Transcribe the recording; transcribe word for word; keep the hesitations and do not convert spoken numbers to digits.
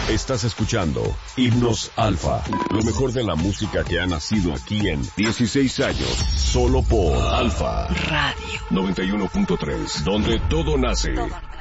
Estás escuchando Himnos Alfa, lo mejor de la música que ha nacido aquí en dieciséis años, solo por Alfa Radio noventa y uno punto tres, donde todo nace.